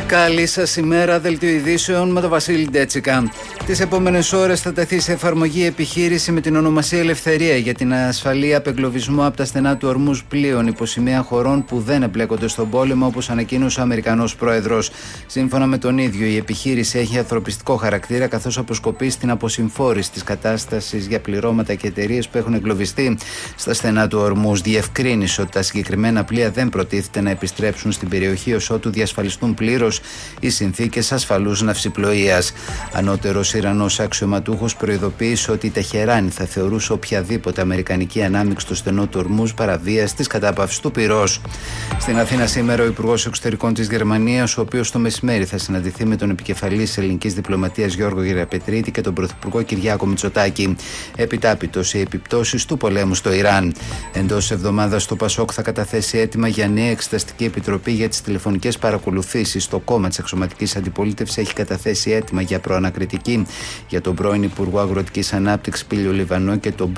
Καλή σας ημέρα, δελτίο ειδήσεων με τον Βασίλη Ντέτσικα. Τις επόμενες ώρες θα τεθεί σε εφαρμογή επιχείρηση με την ονομασία Ελευθερία για την ασφαλή απεγκλωβισμό από τα στενά του Ορμούζ πλοίων υπό σημαία χωρών που δεν εμπλέκονται στον πόλεμο, όπως ανακοίνωσε ο Αμερικανός Πρόεδρος. Σύμφωνα με τον ίδιο, η επιχείρηση έχει ανθρωπιστικό χαρακτήρα, καθώς αποσκοπεί στην αποσυμφόρηση της κατάστασης για πληρώματα και εταιρείες που έχουν εγκλωβιστεί στα στενά του Ορμούζ. Διευκρίνησε ότι τα συγκεκριμένα πλοία δεν προτίθεται να επιστρέψουν στην περιοχή ως ότου διασφαλιστούν πλήρως οι συνθήκες ασφαλούς ναυσιπλοείας. Ανώτερος Ιρανός αξιωματούχος προειδοποίησε ότι η Τεχεράνη θα θεωρούσε οποιαδήποτε αμερικανική ανάμειξη στο στενό του Ορμούζ παραβίαση της κατάπαυσης του πυρός. Στην Αθήνα σήμερα ο Υπουργός Εξωτερικών της Γερμανίας, ο οποίος το μεσημέρι θα συναντηθεί με τον επικεφαλής της ελληνικής διπλωματίας Γιώργο Γεραπετρίτη και τον Πρωθυπουργό Κυριάκο Μητσοτάκη. Επιτάπητος οι επιπτώσεις του πολέμου στο Ιράν. Εντός εβδομάδας το Πασόκ θα καταθέσει αίτημα για νέα εξεταστική επιτροπή για τις τηλεφωνικές παρακολουθήσεις. Το κόμμα της Αξιωματικής Αντιπολίτευσης έχει καταθέσει αίτημα για προανακριτική για τον πρώην Υπουργό Αγροτικής Ανάπτυξης Πήλιο Λιβανό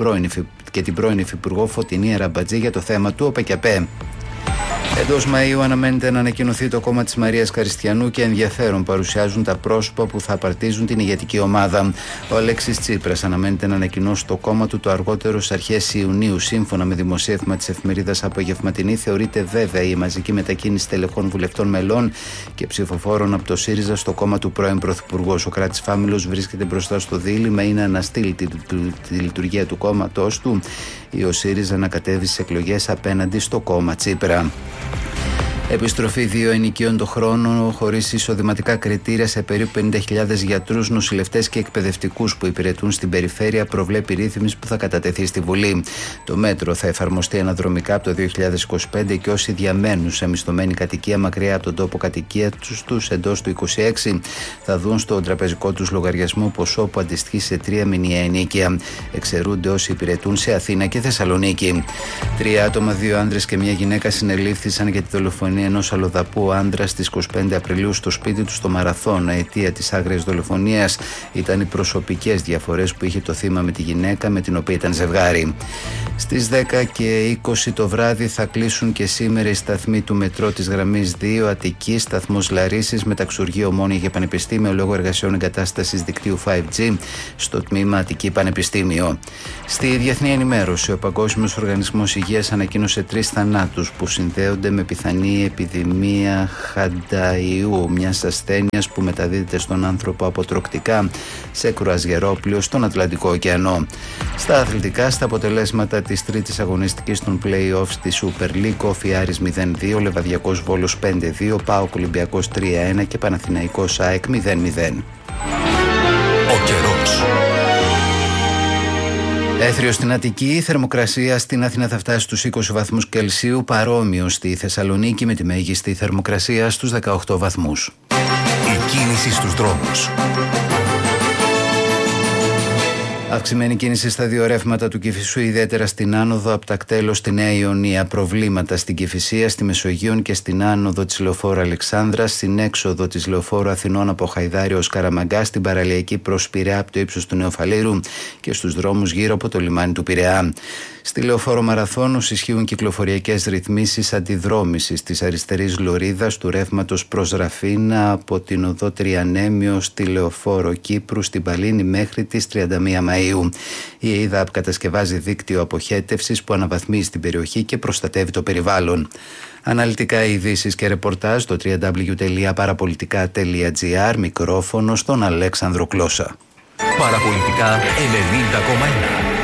και την πρώην Υφυπουργό Φωτεινή Αραμπατζή για το θέμα του ΟΠΕΚΕΠΕ. Εντός Μαΐου αναμένεται να ανακοινωθεί το κόμμα της Μαρίας Καριστιανού και ενδιαφέρον παρουσιάζουν τα πρόσωπα που θα απαρτίζουν την ηγετική ομάδα. Ο Αλέξης Τσίπρας αναμένεται να ανακοινώσει το κόμμα του το αργότερο στις αρχές Ιουνίου. Σύμφωνα με δημοσίευμα της εφημερίδας Απογευματινή, θεωρείται βέβαια η μαζική μετακίνηση τελεχών βουλευτών μελών και ψηφοφόρων από το ΣΥΡΙΖΑ στο κόμμα του πρώην Πρωθυπουργού. Ο Κράτης Φάμιλος βρίσκεται μπροστά στο δίλημμα ή να αναστείλει τη λειτουργία του κόμματός του ή ο ΣΥΡΙΖΑ να κατέβει στις εκλογές απέναντι στο κόμμα Τσίπρα. Επιστροφή 2 ενοικίων το χρόνο χωρίς εισοδηματικά κριτήρια σε περίπου 50.000 γιατρούς, νοσηλευτές και εκπαιδευτικούς που υπηρετούν στην περιφέρεια προβλέπει ρύθμιση που θα κατατεθεί στη Βουλή. Το μέτρο θα εφαρμοστεί αναδρομικά από το 2025 και όσοι διαμένουν σε μισθωμένη κατοικία μακριά από τον τόπο κατοικία τους εντός του 2026 θα δουν στον τραπεζικό τους λογαριασμό ποσό που αντιστοιχεί σε 3 μηνιαία ενίκια. Εξαιρούνται όσοι υπηρετούν σε Αθήνα και Θεσσαλονίκη. 3 άτομα, 2 άνδρες και 1 γυναίκα συνελήφθησαν για τη δολοφονία ενός αλλοδαπού άντρα στις 25 Απριλίου στο σπίτι του στο Μαραθώνα. Αιτία της άγριας δολοφονίας ήταν οι προσωπικές διαφορές που είχε το θύμα με τη γυναίκα με την οποία ήταν ζευγάρι. Στις 10 και 20 το βράδυ θα κλείσουν και σήμερα οι σταθμοί του μετρό της γραμμής 2 Αττική, σταθμός Λαρίσης, μεταξουργείο Ομόνια και Πανεπιστήμιο λόγω εργασιών εγκατάστασης δικτύου 5G στο τμήμα Αττική Πανεπιστήμιο. Στη διεθνή ενημέρωση, ο Παγκόσμιος Οργανισμός Υγείας ανακοίνωσε 3 θανάτους που συνδέονται με πιθανή επιδημία χανταϊού, μιας ασθένειας που μεταδίδεται στον άνθρωπο από τρωκτικά σε κρουαζιερόπλοιο στον Ατλαντικό ωκεανό. Στα αθλητικά, στα αποτελέσματα της τρίτης αγωνιστικής των play-offs της Super League, Όφι Άρης 0-2, Λεβαδιακός Βόλος 5-2, ΠΑΟΚ Ολυμπιακός 3-1 και Παναθηναϊκός ΑΕΚ 0-0. Ο καιρός. Έθριο στην Αττική, η θερμοκρασία στην Αθήνα θα φτάσει στους 20 βαθμούς Κελσίου, παρόμοιο στη Θεσσαλονίκη με τη μέγιστη θερμοκρασία στους 18 βαθμούς. Η κίνηση στους δρόμους. Αυξημένη κίνηση στα 2 ρεύματα του Κηφισού, ιδιαίτερα στην άνοδο από Τακτέλο στη Νέα Ιωνία. Προβλήματα στην Κηφισία, στη Μεσογείων και στην άνοδο της λεωφόρου Αλεξάνδρας, στην έξοδο της λεωφόρου Αθηνών από Χαϊδάριο ως Καραμαγκά, στην παραλιακή προς Πειραιά από το ύψος του Νεοφαλήρου και στους δρόμους γύρω από το λιμάνι του Πειραιά. Στη λεωφόρο Μαραθώνους ισχύουν κυκλοφοριακές ρυθμίσεις αντιδρόμησης της αριστερής λωρίδας του ρεύματος προς Ραφίνα από την οδό Τριανέμιο στη λεωφόρο Κύπρου στην Παλίνη μέχρι τις 31 Μαΐου. Η ΕΙΔΑΠ κατασκευάζει δίκτυο αποχέτευσης που αναβαθμίζει την περιοχή και προστατεύει το περιβάλλον. Αναλυτικά ειδήσεις και ρεπορτάζ στο www.parapolitica.gr. Μικρόφωνο στον Αλέξανδρο Κλώσα. Παραπολιτικά 90,1.